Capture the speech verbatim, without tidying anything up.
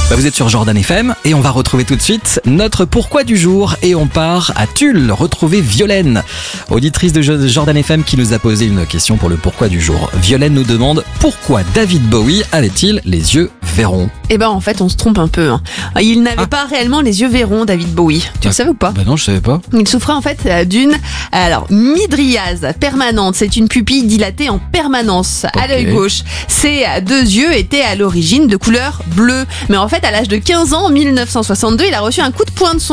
Bah, vous êtes sur Jordan F M et on va retrouver tout de suite notre pourquoi du jour et on part à Tulle retrouver Violaine, auditrice de Jordan F M qui nous a posé une question pour le pourquoi du jour. Violaine nous demande pourquoi David Bowie avait-il les yeux verrons. Eh ben en fait on se trompe un peu. Hein. Il n'avait Ah. pas réellement les yeux verrons, David Bowie. Tu le savais ou pas? Bah non, je savais pas. Il souffrait en fait d'une alors mydriase permanente. C'est une pupille dilatée en permanence à Ok. l'œil gauche. Ses deux yeux étaient à l'origine de couleur bleue. Mais en fait à l'âge de quinze ans, en mille neuf cent soixante-deux, il a reçu un coup de poing de son